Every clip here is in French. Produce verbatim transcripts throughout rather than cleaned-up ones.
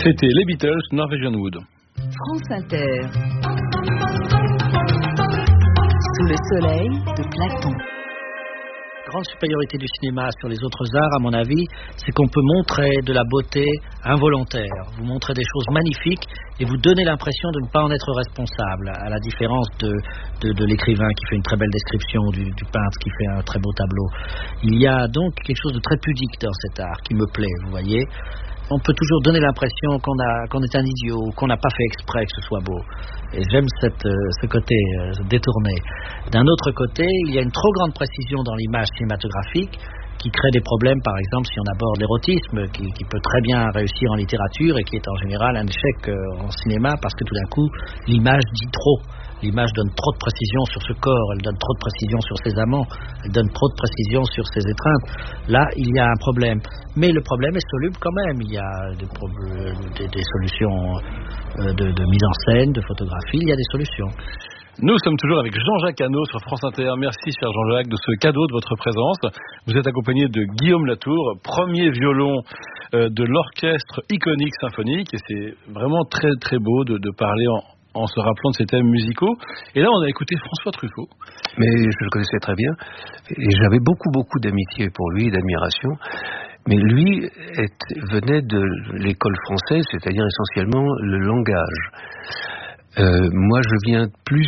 C'était les Beatles, Norwegian Wood. France Inter. Sous le soleil de Platon. La grande supériorité du cinéma sur les autres arts, à mon avis, c'est qu'on peut montrer de la beauté involontaire. Vous montrez des choses magnifiques et vous donnez l'impression de ne pas en être responsable, à la différence de, de, de l'écrivain qui fait une très belle description, du, du peintre qui fait un très beau tableau. Il y a donc quelque chose de très pudique dans cet art qui me plaît, vous voyez. On peut toujours donner l'impression qu'on, a, qu'on est un idiot, qu'on n'a pas fait exprès que ce soit beau. Et j'aime cette, euh, ce côté euh, détourné. D'un autre côté, il y a une trop grande précision dans l'image cinématographique qui crée des problèmes, par exemple, si on aborde l'érotisme, qui, qui peut très bien réussir en littérature et qui est en général un échec euh, en cinéma, parce que tout d'un coup, l'image dit trop. L'image donne trop de précision sur ce corps, elle donne trop de précision sur ses amants, elle donne trop de précision sur ses étreintes. Là, il y a un problème. Mais le problème est soluble quand même. Il y a des, des, des solutions de, de mise en scène, de photographie, il y a des solutions. Nous sommes toujours avec Jean-Jacques Hano sur France Inter. Merci, cher Jean-Jacques, de ce cadeau de votre présence. Vous êtes accompagné de Guillaume Latour, premier violon euh, de l'orchestre iconique symphonique. Et c'est vraiment très très beau de, de parler en, en se rappelant de ces thèmes musicaux. Et là, on a écouté François Truffaut. Mais je le connaissais très bien. Et j'avais beaucoup beaucoup d'amitié pour lui, d'admiration. Mais lui est, venait de l'école française, c'est-à-dire essentiellement le langage. Euh, moi, je viens plus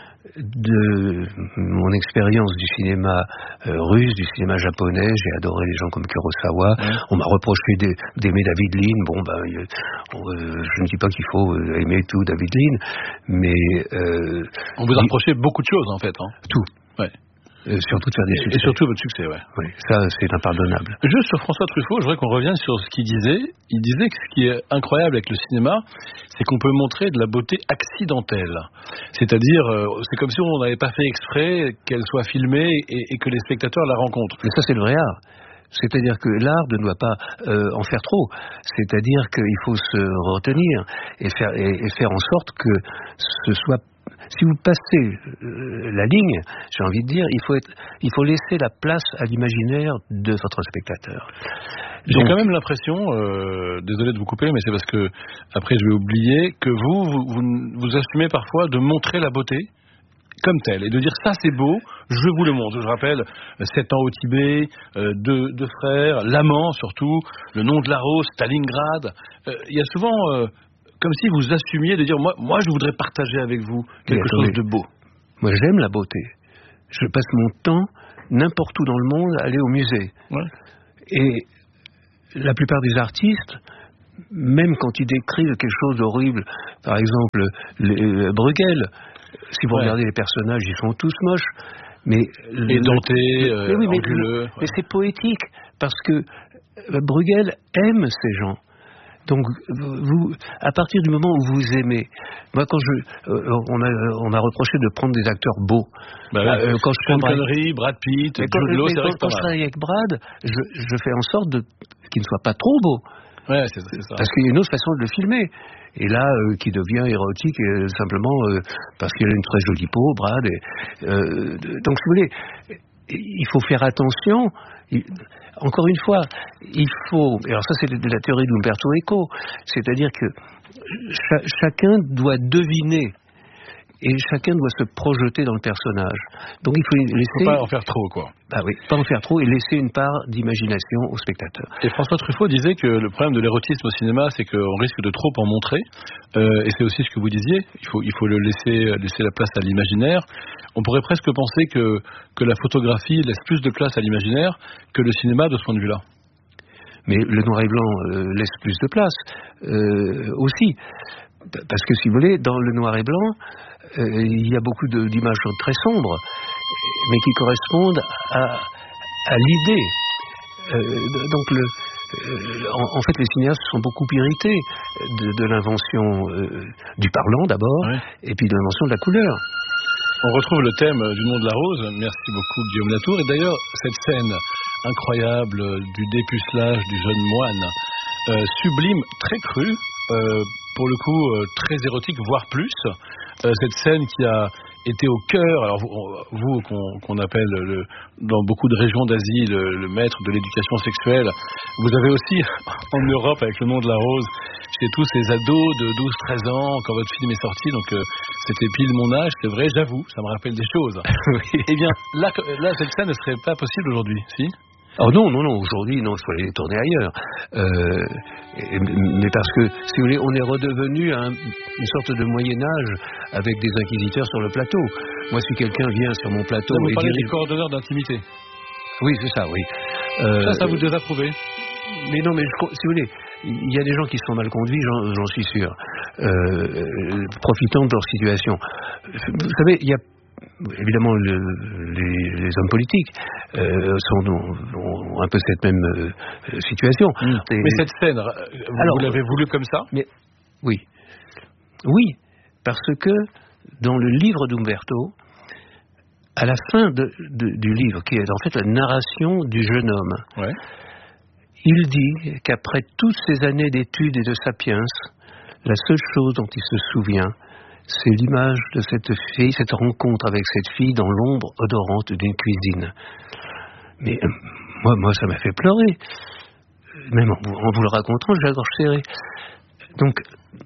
de mon expérience du cinéma euh, russe, du cinéma japonais. J'ai adoré les gens comme Kurosawa. Ouais. On m'a reproché d'aimer David Lean. Bon, ben, euh, je ne dis pas qu'il faut aimer tout David Lean, mais euh, on vous a reproché beaucoup de choses en fait. Hein. Tout. Ouais. Euh, surtout de faire des succès. Et surtout votre succès, ouais. Oui, ça c'est impardonnable. Juste sur François Truffaut, je voudrais qu'on revienne sur ce qu'il disait. Il disait que ce qui est incroyable avec le cinéma, c'est qu'on peut montrer de la beauté accidentelle. C'est-à-dire, euh, c'est comme si on n'avait pas fait exprès qu'elle soit filmée et, et que les spectateurs la rencontrent. Mais ça c'est le vrai art. C'est-à-dire que l'art ne doit pas euh, en faire trop. C'est-à-dire qu'il faut se retenir et faire, et, et faire en sorte que ce soit... Si vous passez euh, la ligne, j'ai envie de dire, il faut, être, il faut laisser la place à l'imaginaire de votre spectateur. J'ai Donc, quand même l'impression, euh, désolé de vous couper, mais c'est parce que après je vais oublier, que vous, vous, vous, vous assumez parfois de montrer la beauté comme telle, et de dire ça c'est beau, je vous le montre. Je rappelle, sept ans au Tibet, euh, deux, deux frères, l'amant surtout, le nom de la rose, Stalingrad. Il euh, y a souvent... Euh, comme si vous assumiez de dire, moi, moi je voudrais partager avec vous quelque chose de beau. Moi j'aime la beauté. Je passe mon temps, n'importe où dans le monde, à aller au musée. Ouais. Et la plupart des artistes, même quand ils décrivent quelque chose d'horrible, par exemple, les, euh, Bruegel, si vous ouais. regardez les personnages, ils sont tous moches. Mais édentés, euh, mais, oui, mais, anguleux. Mais, ouais. mais c'est poétique, parce que Bruegel aime ces gens. Donc, vous, à partir du moment où vous aimez, moi quand je, euh, on a, on a reproché de prendre des acteurs beaux. Bah ouais, euh, quand je prends Connery, Brad Pitt, Jude Law, c'est vrai que quand je travaille avec Brad, je, je fais en sorte de qu'il ne soit pas trop beau. Ouais, c'est, c'est ça. Parce qu'il y a une autre façon de le filmer. Et là, euh, qui devient érotique euh, simplement euh, parce qu'il a une très jolie peau, Brad. Et, euh, donc, si vous voulez, il faut faire attention. Il, encore une fois, il faut... Alors ça, c'est de la théorie d'Umberto Eco. C'est-à-dire que cha, chacun doit deviner et chacun doit se projeter dans le personnage. Donc il faut laisser... Il ne faut pas en faire trop, quoi. Bah oui, pas en faire trop et laisser une part d'imagination au spectateur. Et François Truffaut disait que le problème de l'érotisme au cinéma, c'est qu'on risque de trop en montrer. Euh, et c'est aussi ce que vous disiez. Il faut, il faut le laisser, laisser la place à l'imaginaire. On pourrait presque penser que, que la photographie laisse plus de place à l'imaginaire que le cinéma de ce point de vue-là. Mais le noir et blanc euh, laisse plus de place euh, aussi. Parce que si vous voulez, dans le noir et blanc, euh, il y a beaucoup de, d'images très sombres, mais qui correspondent à, à l'idée. Euh, donc, le, euh, en, en fait, les cinéastes sont beaucoup irrités de, de l'invention euh, du parlant d'abord, ouais. Et puis de l'invention de la couleur. On retrouve le thème du nom de la rose. Merci beaucoup, Guillaume Latour. Et d'ailleurs, cette scène incroyable du dépucelage du jeune moine, euh, sublime, très crue, euh, pour le coup euh, très érotique, voire plus. Euh, cette scène qui a été au cœur, alors vous, vous qu'on, qu'on appelle le, dans beaucoup de régions d'Asie le, le maître de l'éducation sexuelle, vous avez aussi en Europe avec le nom de la rose j'étais tous ces ados de douze treize ans quand votre film est sorti, donc euh, c'était pile mon âge, c'est vrai, j'avoue, ça me rappelle des choses. Oui. Eh bien, là, là, cette scène ne serait pas possible aujourd'hui, si? Oh non, non, non, aujourd'hui, non, il faut aller tourner ailleurs. Euh, et, mais parce que, si vous voulez, on est redevenu à un, une sorte de Moyen-Âge avec des inquisiteurs sur le plateau. Moi, si quelqu'un vient sur mon plateau là, vous et parlez dirige... des coordonneurs d'intimité. Oui, c'est ça, oui. Euh, ça, ça vous désapprouve? Mais non, mais je, si vous voulez, il y a des gens qui sont mal conduits, j'en, j'en suis sûr, euh, profitant de leur situation. Vous savez, il y a évidemment le, les, les hommes politiques euh, sont, ont, ont un peu cette même euh, situation. Mmh. Et, mais cette scène, vous, alors, vous l'avez voulu comme ça? Mais oui, oui, parce que dans le livre d'Umberto, à la fin de, de, du livre, qui est en fait la narration du jeune homme, ouais. il dit qu'après toutes ces années d'études et de sapiens, la seule chose dont il se souvient, c'est l'image de cette fille, cette rencontre avec cette fille dans l'ombre odorante d'une cuisine. Mais euh, moi, moi, ça m'a fait pleurer. Même en, en vous le racontant, j'ai la gorge serrée. Donc,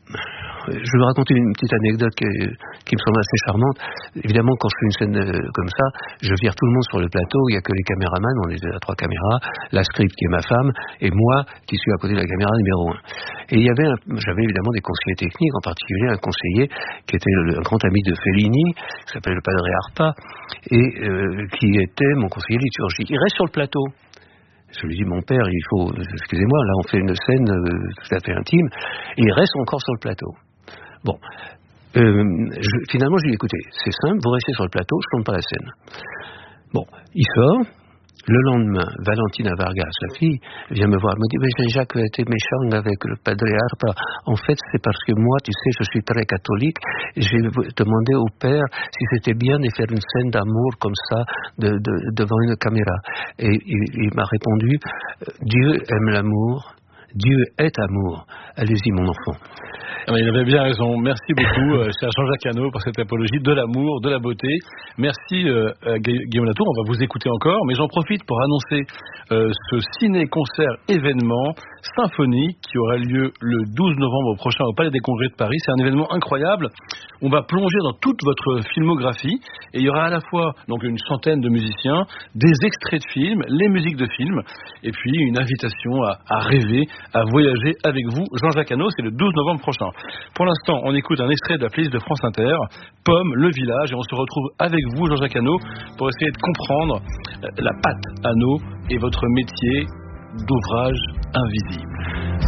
je vais vous raconter une petite anecdote qui, qui me semble assez charmante. Évidemment, quand je fais une scène comme ça, je vire tout le monde sur le plateau. Il n'y a que les caméramans, on est à trois caméras, la script qui est ma femme, et moi qui suis à côté de la caméra numéro un. Et il y avait, un, j'avais évidemment des conseillers techniques, en particulier un conseiller qui était le, un grand ami de Fellini, qui s'appelait le Padre Arpa, et euh, qui était mon conseiller liturgique. Il reste sur le plateau. Je lui dis, mon père, il faut, excusez-moi, là on fait une scène euh, tout à fait intime, et il reste encore sur le plateau. Bon, euh, je, finalement je lui dis, écoutez, c'est simple, vous restez sur le plateau, je ne tourne pas la scène. Bon, il sort, le lendemain, Valentina Vargas, la fille, vient me voir, elle me dit, mais Jacques a été méchant avec le Padre Arpa. En fait, c'est parce que moi, tu sais, je suis très catholique, et j'ai demandé au père si c'était bien de faire une scène d'amour comme ça, de, de, devant une caméra. Et il, il m'a répondu, Dieu aime l'amour, Dieu est amour. Allez-y, mon enfant. Ah ben, il avait bien raison. Merci beaucoup, euh, cher Jean-Jacques Hano, pour cette apologie de l'amour, de la beauté. Merci, euh, à Guillaume Latour. On va vous écouter encore, mais j'en profite pour annoncer euh, ce ciné-concert événement Symphonie qui aura lieu le douze novembre prochain au Palais des Congrès de Paris. C'est un événement incroyable. On va plonger dans toute votre filmographie et il y aura à la fois donc une centaine de musiciens, des extraits de films, les musiques de films, et puis une invitation à, à rêver, à voyager avec vous, Jean-Jacques Hano. C'est le douze novembre prochain. Pour l'instant, on écoute un extrait de la playlist de France Inter, Pomme, Le Village, et on se retrouve avec vous, Jean-Jacques Hano, pour essayer de comprendre la patte Hano et votre métier d'ouvrage invisible.